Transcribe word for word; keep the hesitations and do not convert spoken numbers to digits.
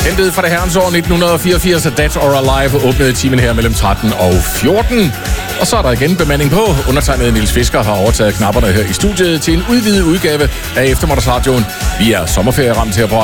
Hentet fra det herrens år nitten fireogfirs, at Dead or Alive åbnede timen her mellem tretten og fjorten. Og så er der igen bemanding på. Undertegnet Niels Fisker har overtaget knapperne her i studiet til en udvidet udgave af Eftermiddagsradioen. Vi er sommerferieramt her på